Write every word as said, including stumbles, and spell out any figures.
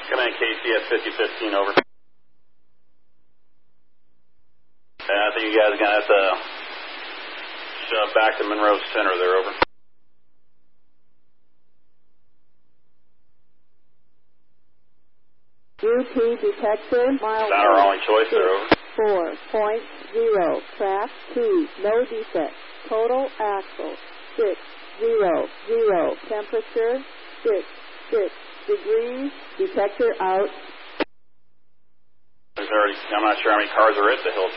Come in, K C S fifty fifteen, over. Uh, I think you guys are going to have to shove back to Monroe Center there, over. U P detector, mile Not our only choice there, over. four point zero, craft two, no defect, total axle, six, zero, zero, temperature, six, six degrees, detector out. There's already, I'm not sure how many cars are at the hill.